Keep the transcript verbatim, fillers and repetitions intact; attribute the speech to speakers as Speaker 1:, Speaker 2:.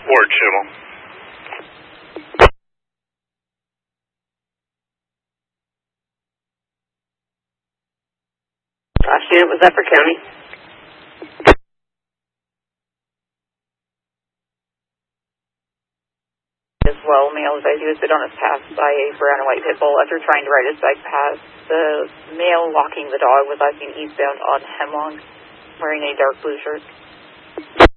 Speaker 1: Ward Schimmel.
Speaker 2: Last unit was Upper County. As well, male advised he was hit on his path by a brown and white pit bull after trying to ride his bike past. The male walking the dog was last seen eastbound on Hemlock, wearing a dark blue shirt.